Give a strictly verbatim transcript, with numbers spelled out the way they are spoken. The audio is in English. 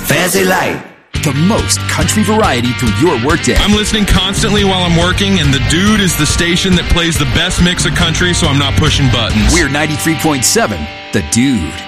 Fancy Light. The most country variety through your workday. I'm listening constantly while I'm working, and The Dude is the station that plays the best mix of country, so I'm not pushing buttons. We're ninety-three point seven, The Dude.